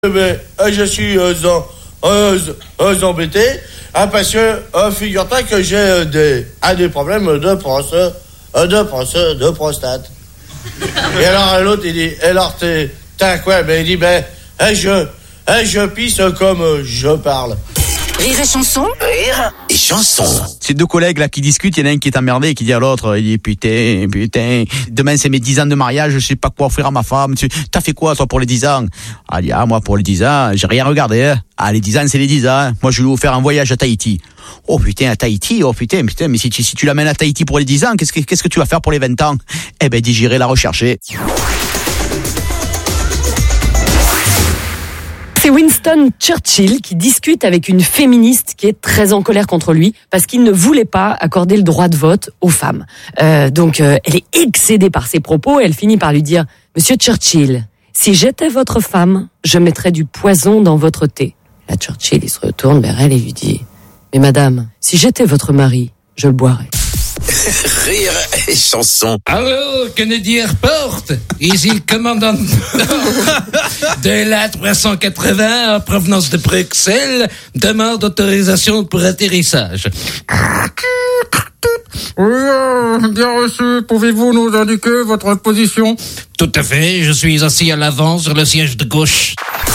Je suis embêté parce que figure-toi que j'ai des problèmes de prostate. Et alors l'autre il dit, alors t'as quoi? Ben il dit, je pisse comme je parle. Rire et chanson. Rire et chanson. C'est deux collègues là qui discutent, il y en a un qui est emmerdé et qui dit à l'autre, il dit putain, demain c'est mes 10 ans de mariage, je sais pas quoi offrir à ma femme. T'as fait quoi toi pour les 10 ans? Ah, dit, moi pour les 10 ans, j'ai rien regardé. Hein. Ah, les 10 ans c'est les 10 ans. Hein. Moi je lui ai offert un voyage à Tahiti. Oh putain, à Tahiti, mais si tu l'amènes à Tahiti pour les 10 ans, qu'est-ce que tu vas faire pour les 20 ans? Eh ben dis, j'irai la rechercher. C'est Winston Churchill qui discute avec une féministe qui est très en colère contre lui parce qu'il ne voulait pas accorder le droit de vote aux femmes. Donc elle est excédée par ses propos et elle finit par lui dire « Monsieur Churchill, si j'étais votre femme, je mettrais du poison dans votre thé. » Là, Churchill, il se retourne vers elle et lui dit « Mais madame, si j'étais votre mari, je le boirais. » Rire et chanson. Allô, Kennedy Airport, ici le commandant de la 380 en provenance de Bruxelles, demande d'autorisation pour atterrissage. Oui, bien reçu. Pouvez-vous nous indiquer votre position? Tout à fait, je suis assis à l'avant sur le siège de gauche.